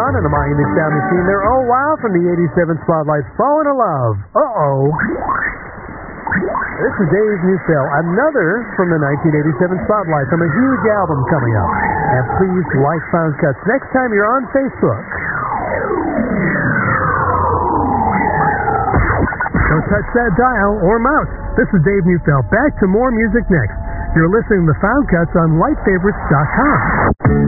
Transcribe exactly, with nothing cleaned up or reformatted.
on in the Miami Sound Machine. They're Oh Wow from the eighty-seven Spotlight. Falling in Love. Uh-oh. This is Dave Neufeld, another from the nineteen eighty-seven Spotlight from a huge album coming up. And please like Found Cuts next time you're on Facebook. Don't touch that dial or mouse. This is Dave Neufeld. Back to more music next. You're listening to Found Cuts on light favorites dot com.